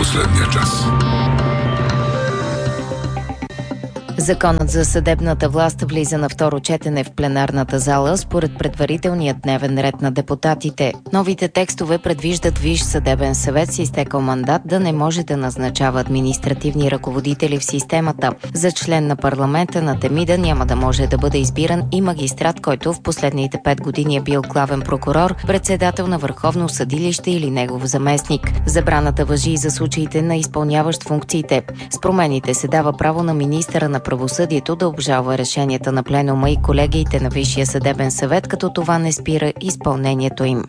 последния час. Законът за съдебната власт влиза на второ четене в пленарната зала според предварителния дневен ред на депутатите. Новите текстове предвиждат Висш съдебен съвет с изтекъл мандат да не може да назначава административни ръководители в системата. За член на парламента на Темида няма да може да бъде избиран и магистрат, който в последните 5 години е бил главен прокурор, председател на Върховно съдилище или негов заместник. Забраната важи и за случаите на изпълняващ функциите. С промените се дава право на министъра на правосъдието да обжалва решенията на пленума и колегиите на Висшия съдебен съвет, като това не спира изпълнението им.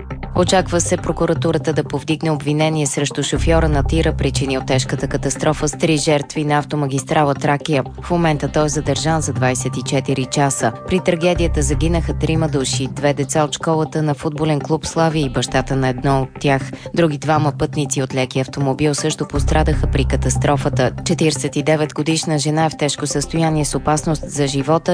Очаква се прокуратурата да повдигне обвинение срещу шофьора на тира, причинил тежката катастрофа с 3 жертви на автомагистрала Тракия. В момента той е задържан за 24 часа. При трагедията загинаха 3 души, 2 деца от школата на футболен клуб Славия и бащата на едно от тях. Други 2 пътници от леки автомобил също пострадаха при катастрофата. 49-годишна жена е в тежко състояние с опасност за живота,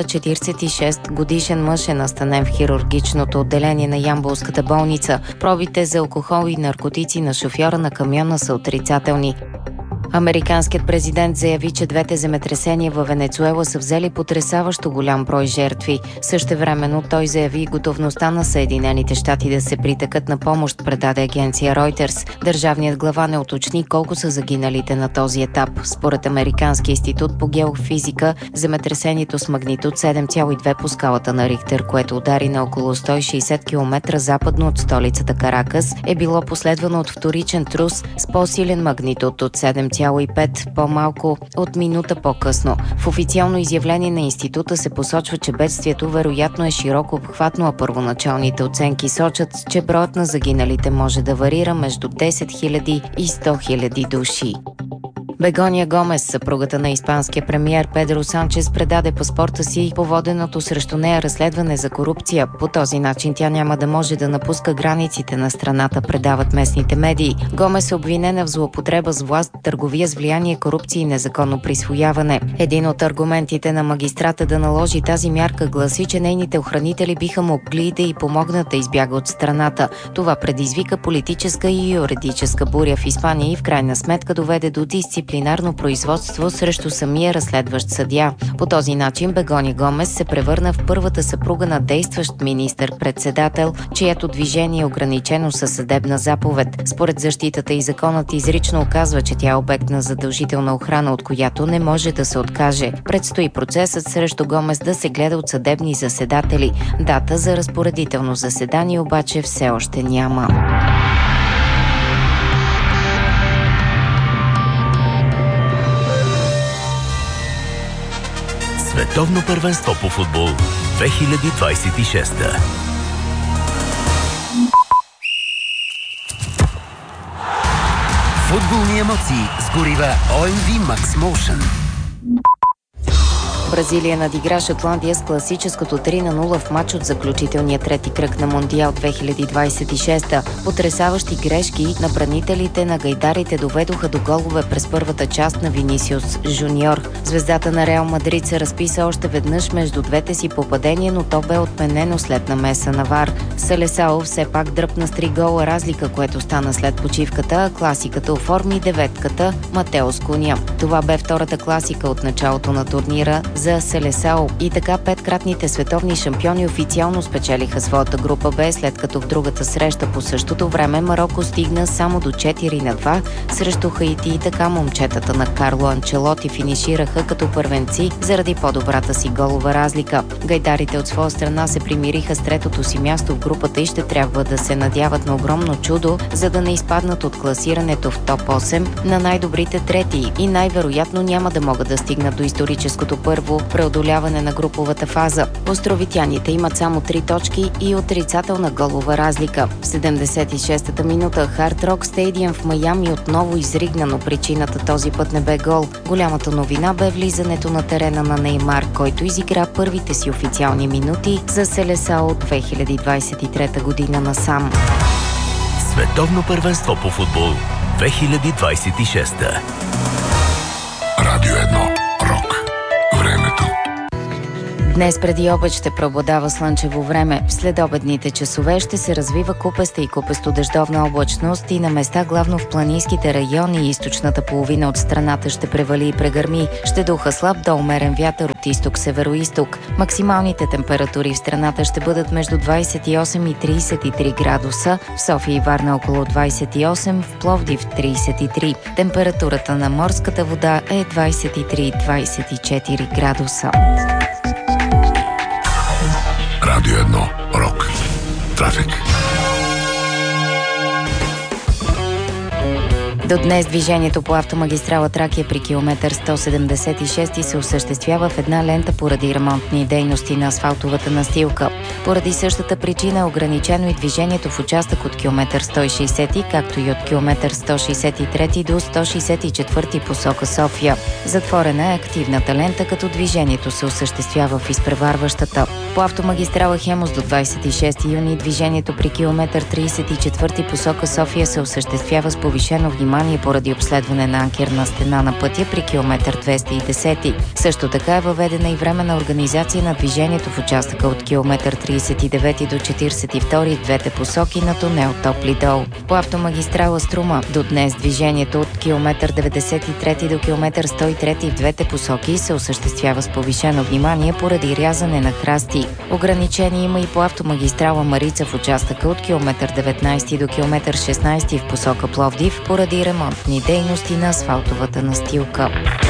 46-годишен мъж е настанен в хирургичното отделение на Ямболската болница. Пробите за алкохол и наркотици на шофьора на камиона са отрицателни. Американският президент заяви, че двете земетресения във Венецуела са взели потресаващо голям брой жертви. Същевременно той заяви готовността на Съединените щати да се притъкат на помощ, предаде агенция Reuters. Държавният глава не уточни колко са загиналите на този етап. Според Американския институт по геофизика, земетресението с магнитуд 7,2 по скалата на Рихтер, което удари на около 160 км западно от столицата Каракас, е било последвано от вторичен трус с по-силен магнитуд от 7,5 по-малко от минута по-късно. В официално изявление на института се посочва, че бедствието вероятно е широко обхватно, а първоначалните оценки сочат, че броят на загиналите може да варира между 10 000 и 100 000 души. Бегония Гомес, съпругата на испанския премиер Педро Санчес, предаде паспорта си по воденото срещу нея разследване за корупция. По този начин тя няма да може да напуска границите на страната, предават местните медии. Гомес е обвинена в злоупотреба с власт, търговия с влияние, корупция и незаконно присвояване. Един от аргументите на магистрата да наложи тази мярка гласи, че нейните охранители биха могли да й помогнат да избяга от страната. Това предизвика политическа и юридическа буря в Испания и в крайна сметка доведе до дисциплинарно производство срещу самия разследващ съдия. По този начин Бегония Гомес се превърна в първата съпруга на действащ министър-председател, чието движение е ограничено със съдебна заповед. Според защитата и законът изрично указва, че тя е обект на задължителна охрана, от която не може да се откаже. Предстои процесът срещу Гомес да се гледа от съдебни заседатели. Дата за разпоредително заседание обаче все още няма. Световно първенство по футбол 2026. Футболни емоции с горива OMV Max Motion. Бразилия надигра Шотландия с класическото 3-0 в матч от заключителния трети кръг на Мондиал 2026. Потресаващи грешки на бранителите на гайдарите доведоха до голове през първата част на Винисиус Жуниор. Звездата на Реал Мадрид се разписа още веднъж между двете си попадения, но то бе отменено след намеса на ВАР. Селесао все пак дръпна с 3 гола разлика, което стана след почивката, а класиката оформи деветката Матеос Куня. Това бе втората класика от началото на турнира за Селесао и така 5-кратните световни шампиони официално спечелиха своята група Б, след като в другата среща по същото време Мароко стигна само до 4-2 срещу Хаити и така момчетата на Карло Анчелоти финишираха като първенци заради по-добрата си голова разлика. Гайдарите от своя страна се примириха с третото си място в групата и ще трябва да се надяват на огромно чудо, за да не изпаднат от класирането в топ 8 на най-добрите трети и най-вероятно няма да могат да стигнат до историческото първо преодоляване на груповата фаза. Островитяните имат само 3 точки и отрицателна голова разлика. В 76-та минута Хард Рок Стадиум в Майами отново изригна, но причината този път не бе гол. Голямата новина бе влизането на терена на Неймар, който изигра първите си официални минути за Селесао от 2023 година насам. Световно първенство по футбол 2026. Радио 1. Рок. Времето. Днес преди обед ще преобладава слънчево време. В следобедните часове ще се развива купеста и купесто-дъждовна облачност и на места главно в планинските райони и източната половина от страната ще превали и прегърми. Ще духа слаб до умерен вятър от изток-североизток. Максималните температури в страната ще бъдат между 28 и 33 градуса. В София и Варна около 28, в Пловдив 33. Температурата на морската вода е 23-24 градуса. Радио 1. Рок. Трафик. До днес движението по автомагистрала Тракия при километър 176 се осъществява в една лента поради ремонтни дейности на асфалтовата настилка. Поради същата причина е ограничено и движението в участък от километър 160, както и от километър 163 до 164 посока София. Затворена е активната лента, като движението се осъществява в изпреварващата. По автомагистрала Хемус до 26 юни движението при километър 34 посока София се осъществява с повишено внимание поради обследване на анкерна стена на пътя при километър 210. Също така е въведена и временна организация на движението в участъка от километър 39 до 42 в двете посоки на тунел Топли дол. По автомагистрала Струма до днес движението от километър 93 до километър 103 в двете посоки се осъществява с повишено внимание поради рязане на храсти. Ограничение има и по автомагистрала Марица в участъка от километър 19 до километър 16 в посока Пловдив поради ремонтни дейности на асфалтовата настилка.